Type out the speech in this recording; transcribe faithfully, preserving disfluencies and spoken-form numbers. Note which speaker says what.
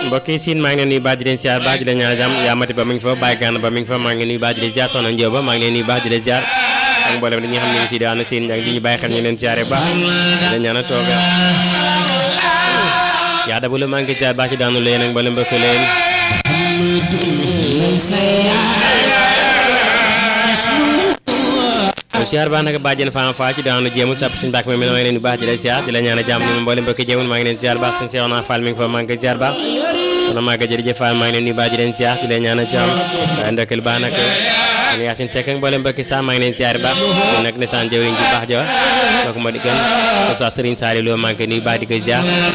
Speaker 1: mbokk yi siin maa ngi leen nuyu baax di leen ziar baax di leen ñaan jàmm yaa mati ba mi ngi fa bàyyi gànn ba mi ngi fa maa ngi leen nuyu baax di leen ziar soxna Njóoba maa ngi leen nuyu baax di leen ziar ak mboolem li nga xam ne ngi ci daanu siin ak di ñu bàyyi xel ñu leen ziare baax di leen ñaan a toog yaa dabu la maa ngi ziar baax ci daanu leen ak mboolem mbokk leen ziar baax nag bàjjen faam faa ci daanu jéemul sàpp suñu bàkk mi maa ngi leen di baax di la ziar di la ñaan a jàmm ñu mboolem mbokk jéemul maa ngi leen ziar baax suñu seex naa Fall mi ngi fa maa ngi koy ziar baax soxna maa ngi jërëjëf Fall maa ngi leen di baax di leen ziar di la ñaan a jàmm waaye ndokkeel baax nag kon Yacine Seck ak mboolem mbokki sa maa ngi leen ziar baax kon nag nesaan jëwriñ ji baax jo kooku moo di gën Oustaz Serigne Saliou Lo maa ngi koy nuyu baax di koy ziar